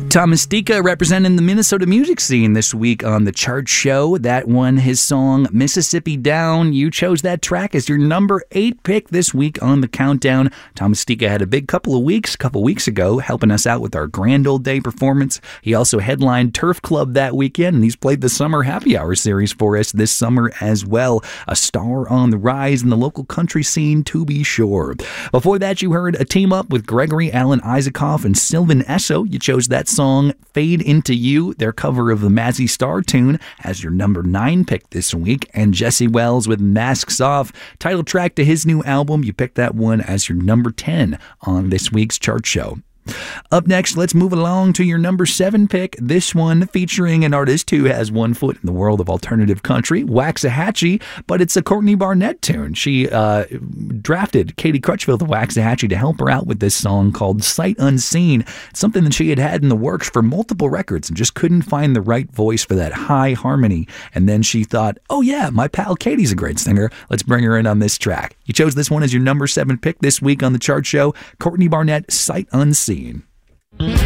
Thomas Dika representing the Minnesota music scene this week on the Chart Show. That won his song Mississippi Down. You chose that track as your number 8 pick this week on the countdown. Thomas Dika had a big couple weeks ago, helping us out with our Grand Old Day performance. He also headlined Turf Club that weekend, and he's played the Summer Happy Hour series for us this summer as well. A star on the rise in the local country scene, to be sure. Before that, you heard a team up with Gregory Alan Isaacoff and Sylvan Esso. You chose that song Fade Into You, their cover of the Mazzy Star tune, as your number 9 pick this week. And Jesse Wells with Masks Off, title track to his new album. You picked that one as your number 10 on this week's Chart Show. Up next, let's move along to your number 7 pick. This one featuring an artist who has one foot in the world of alternative country, Waxahachie, but it's a Courtney Barnett tune. She drafted Katie Crutchfield of Waxahachie to help her out with this song called Sight Unseen. It's something that she had in the works for multiple records and just couldn't find the right voice for that high harmony. And then she thought, oh yeah, my pal Katie's a great singer. Let's bring her in on this track. You chose this one as your number 7 pick this week on the Chart Show. Courtney Barnett, Sight Unseen.